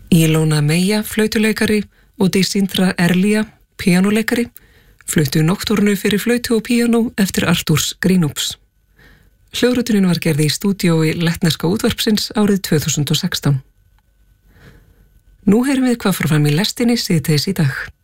Ilona Meija, flautuleikari og Dísindra Erlía, píanóleikari, fluttu nokturnu fyrir flautu og píanó eftir Artúrs Greenups. Hljóðritunin var gerð í stúdíói Lettneska útvarpsins árið 2016. Nú heyrum við hvað fór fram í lestinni síðdegis í dag.